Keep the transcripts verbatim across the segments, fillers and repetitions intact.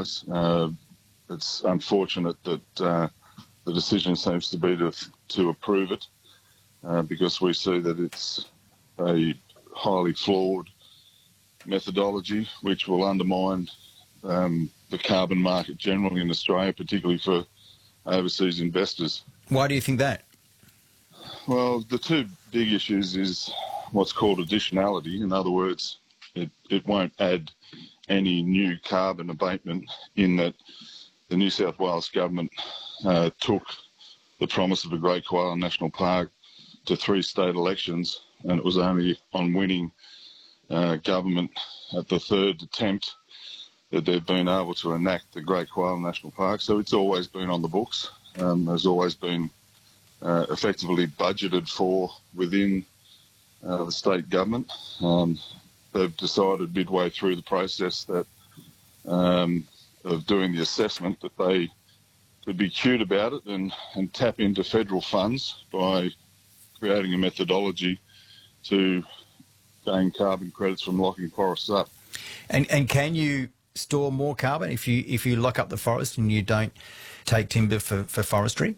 price. Uh, it's unfortunate that uh, the decision seems to be to, to approve it uh, because we see that it's a highly flawed methodology which will undermine um, the carbon market generally in Australia, particularly for overseas investors. Why do you think that? Well, the two big issues is what's called additionality. In other words, it, it won't add any new carbon abatement in that the New South Wales government uh, took the promise of a Great Koala National Park to three state elections, and it was only on winning uh, government at the third attempt that they've been able to enact the Great Koala National Park. So it's always been on the books, um, has always been uh, effectively budgeted for within uh, the state government. Um, they've decided midway through the process that um, of doing the assessment that they could be cute about it and, and tap into federal funds by creating a methodology to gain carbon credits from locking forests up. And and can you store more carbon if you if you lock up the forest and you don't take timber for, for forestry?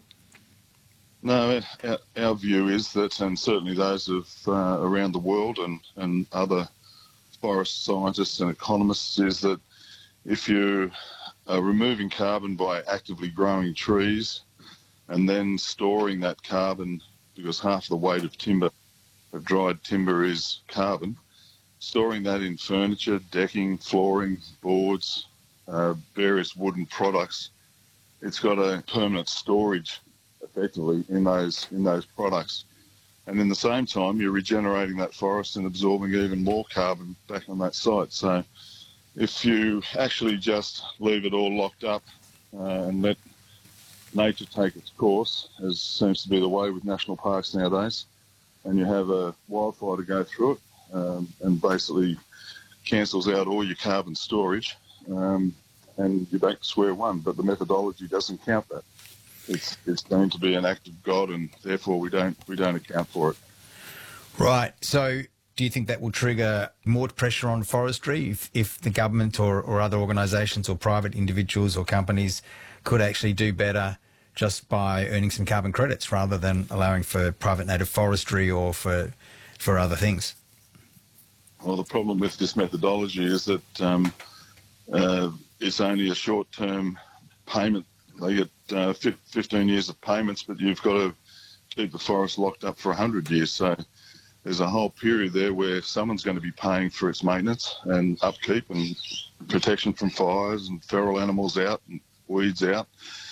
No, our, our view is that, and certainly those of uh, around the world and, and other forest scientists and economists, is that if you are removing carbon by actively growing trees and then storing that carbon, because half the weight of timber, of dried timber, is carbon, storing that in furniture, decking, flooring, boards, uh, various wooden products, it's got a permanent storage effectively in those in those products. And in the same time, you're regenerating that forest and absorbing even more carbon back on that site. So if you actually just leave it all locked up uh, and let nature take its course, as seems to be the way with national parks nowadays, and you have a wildfire to go through it, um, and basically cancels out all your carbon storage, um, and you're back to square one. But the methodology doesn't count that. It's it's going to be an act of God, and therefore we don't we don't account for it. Right. So do you think that will trigger more pressure on forestry if, if the government or, or other organisations or private individuals or companies could actually do better just by earning some carbon credits rather than allowing for private native forestry or for for other things? Well, the problem with this methodology is that um, uh, it's only a short-term payment. They get uh, fifteen years of payments, but you've got to keep the forest locked up for one hundred years. So there's a whole period there where someone's going to be paying for its maintenance and upkeep and protection from fires and feral animals out and weeds out.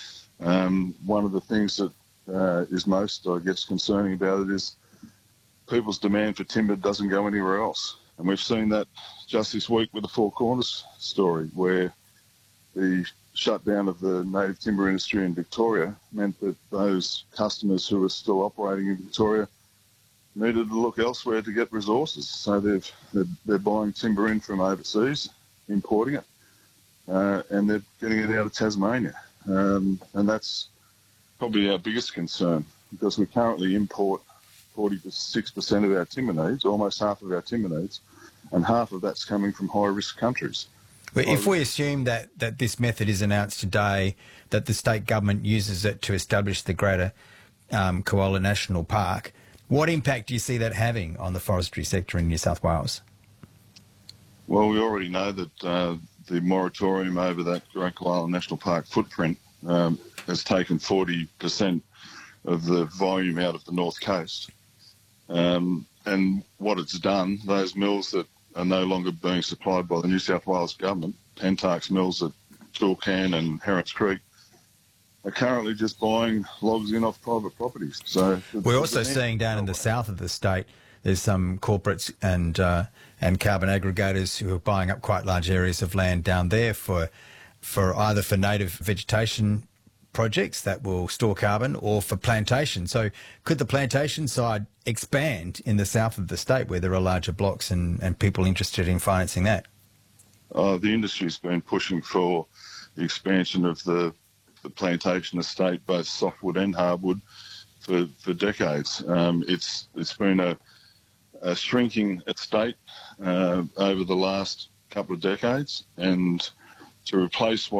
Um, one of the things that uh, is most, I guess, concerning about it is people's demand for timber doesn't go anywhere else. And we've seen that just this week with the Four Corners story, where the shutdown of the native timber industry in Victoria meant that those customers who are still operating in Victoria needed to look elsewhere to get resources. So they've, they're, they're buying timber in from overseas, importing it, uh, and they're getting it out of Tasmania. Um, and that's probably our biggest concern, because we currently import forty-six percent of our timber needs, almost half of our timber needs, and half of that's coming from high-risk countries. Well, if we assume that, that this method is announced today, that the state government uses it to establish the Greater um, Koala National Park, what impact do you see that having on the forestry sector in New South Wales? Well, we already know that uh, the moratorium over that Great Koala National Park footprint um, has taken forty percent of the volume out of the North Coast. Um, and what it's done, those mills that are no longer being supplied by the New South Wales government, Pentark's mills at Chilcan and Herons Creek, are currently just buying logs in off private properties. So we're also seeing down in the south of the state, there's some corporates and uh, and carbon aggregators who are buying up quite large areas of land down there for for either for native vegetation projects that will store carbon or for plantation. So could the plantation side expand in the south of the state where there are larger blocks and, and people interested in financing that? Uh, the industry's been pushing for the expansion of the, the plantation estate, both softwood and hardwood, for, for decades. Um, it's it's been a, a shrinking estate uh, over the last couple of decades, and to replace what